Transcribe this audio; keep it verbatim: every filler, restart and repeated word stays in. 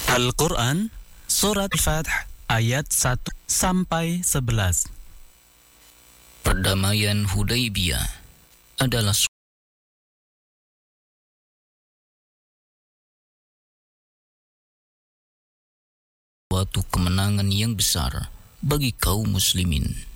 Al-Quran, Surat Al-Fath, ayat satu sampai sebelas. Perdamaian Hudaybiyah adalah suatu kemenangan yang besar bagi kaum muslimin.